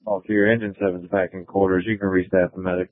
Oh, if your engine 7's back in quarters, you can restaff the medic.